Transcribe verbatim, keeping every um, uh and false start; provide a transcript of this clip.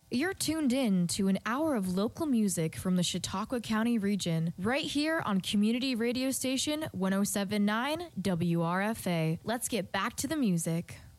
You're tuned in to an hour of local music from the Chautauqua County region, right here on Community Radio Station one oh seven point nine W R F A. Let's get back to the music.